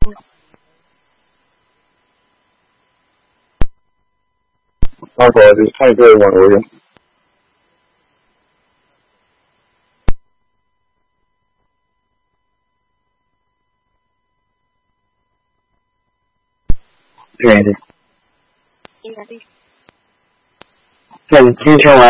不好意思，太多网络用。对。对，今天晚